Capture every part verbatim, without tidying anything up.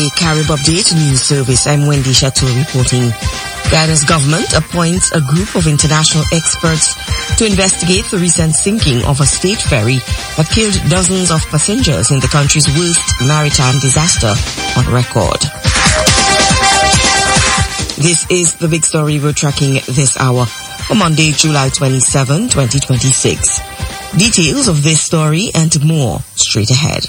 the Carib Update News Service. I'm Wendy Chateau reporting. Ghana's government appoints a group of international experts to investigate the recent sinking of a state ferry that killed dozens of passengers in the country's worst maritime disaster on record. This is the big story we're tracking this hour for Monday, July twenty-seventh, twenty twenty-six. Details of this story and more straight ahead.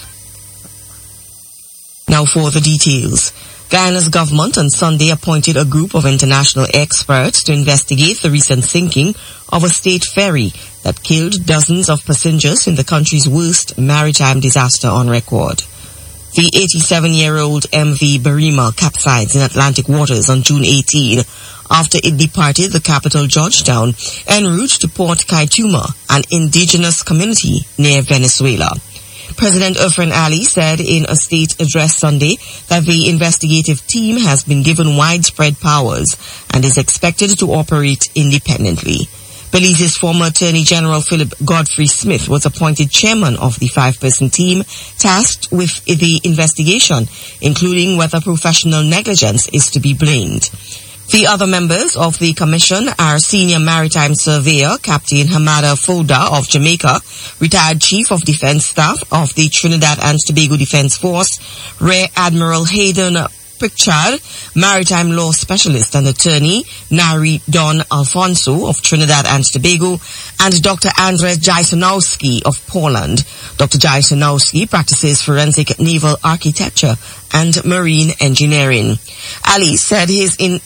Now for the details. Guyana's government on Sunday appointed a group of international experts to investigate the recent sinking of a state ferry that killed dozens of passengers in the country's worst maritime disaster on record. The eighty-seven-year-old M V Barima capsized in Atlantic waters on June eighteenth after it departed the capital Georgetown en route to Port Kaituma, an indigenous community near Venezuela. President Irfaan Ali said in a state address Sunday that the investigative team has been given widespread powers and is expected to operate independently. Belize's former Attorney General Philip Godfrey Smith was appointed chairman of the five-person team tasked with the investigation, including whether professional negligence is to be blamed. The other members of the commission are Senior Maritime Surveyor Captain Hamada Foda of Jamaica, retired Chief of Defense Staff of the Trinidad and Tobago Defense Force, Rear Admiral Hayden Pritchard, Maritime Law Specialist and Attorney Nari Don Alfonso of Trinidad and Tobago, and Doctor Andrzej Jasonowski of Poland. Doctor Jasonowski practices forensic naval architecture and marine engineering. Ali said his in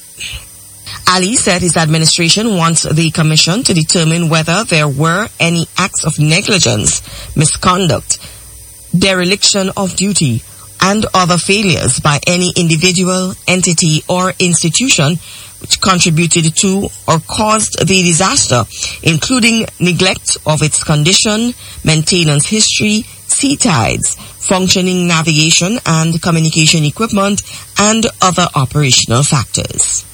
Ali said his administration wants the commission to determine whether there were any acts of negligence, misconduct, dereliction of duty, and other failures by any individual, entity, or institution which contributed to or caused the disaster, including neglect of its condition, maintenance history, sea tides, functioning navigation and communication equipment, and other operational factors.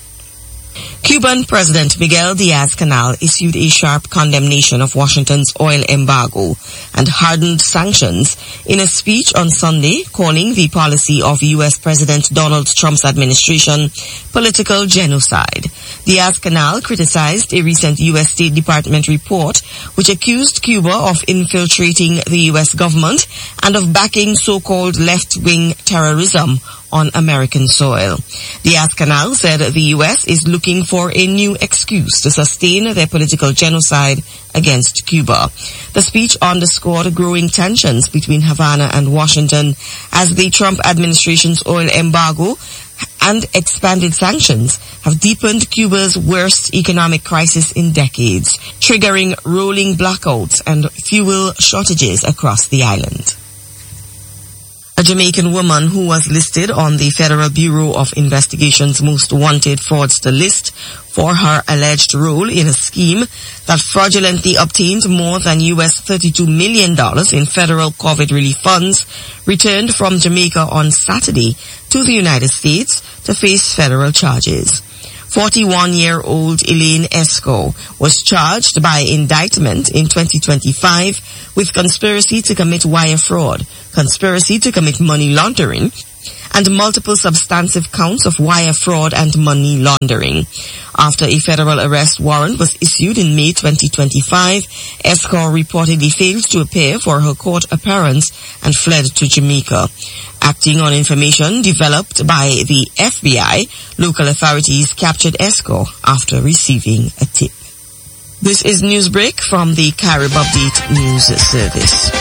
Cuban President Miguel Diaz-Canel issued a sharp condemnation of Washington's oil embargo and hardened sanctions in a speech on Sunday, calling the policy of U S President Donald Trump's administration political genocide. Diaz-Canel criticized a recent U S State Department report which accused Cuba of infiltrating the U S government and of backing so-called left-wing terrorism on American soil. Diaz-Canel said the U S is looking for a new excuse to sustain their political genocide against Cuba. The speech underscored growing tensions between Havana and Washington as the Trump administration's oil embargo and expanded sanctions have deepened Cuba's worst economic crisis in decades, triggering rolling blackouts and fuel shortages across the island. A Jamaican woman who was listed on the Federal Bureau of Investigation's most wanted fraudster list for her alleged role in a scheme that fraudulently obtained more than U S thirty-two million dollars in federal COVID relief funds returned from Jamaica on Saturday to the United States to face federal charges. forty-one-year-old Elaine Esco was charged by indictment in twenty twenty-five with conspiracy to commit wire fraud, conspiracy to commit money laundering, and multiple substantive counts of wire fraud and money laundering. After a federal arrest warrant was issued in May twenty twenty-five, Esco reportedly failed to appear for her court appearance and fled to Jamaica. Acting on information developed by the F B I, local authorities captured Esco after receiving a tip. This is Newsbreak from the Carib Update News Service.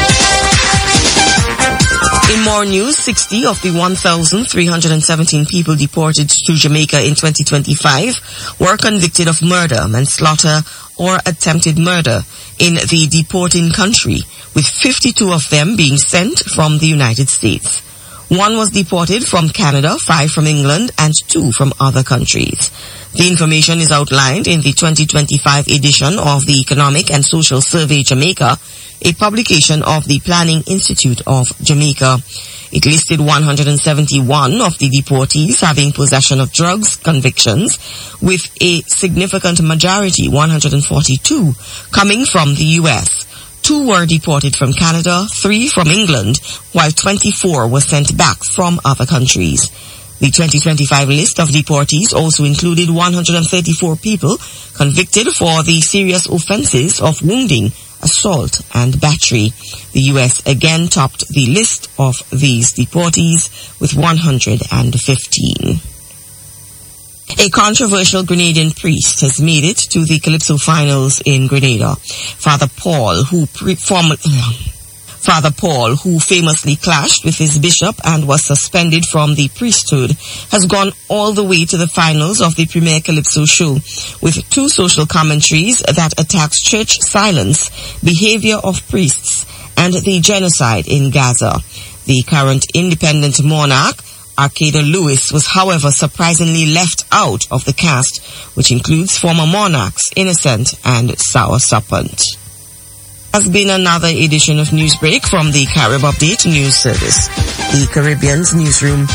In more news, sixty of the one thousand three hundred seventeen people deported to Jamaica in twenty twenty-five were convicted of murder, manslaughter, or attempted murder in the deporting country, with fifty-two of them being sent from the United States. One was deported from Canada, five from England, and two from other countries. The information is outlined in the twenty twenty-five edition of the Economic and Social Survey Jamaica, a publication of the Planning Institute of Jamaica. It listed one hundred seventy-one of the deportees having possession of drugs convictions, with a significant majority, one hundred forty-two, coming from the U S. Two were deported from Canada, three from England, while twenty-four were sent back from other countries. The twenty twenty-five list of deportees also included one hundred thirty-four people convicted for the serious offenses of wounding, assault, and battery. The U S again topped the list of these deportees with one hundred fifteen. A controversial Grenadian priest has made it to the Calypso finals in Grenada. Father Paul, who pre- form- Father Paul, who famously clashed with his bishop and was suspended from the priesthood, has gone all the way to the finals of the Premier Calypso show, with two social commentaries that attacks church silence, behavior of priests, and the genocide in Gaza. The current independent monarch, Arcada Lewis, was however surprisingly left out of the cast, which includes former monarchs Innocent and Sour Serpent. Has been another edition of Newsbreak from the Carib Update News Service. The Caribbean's newsroom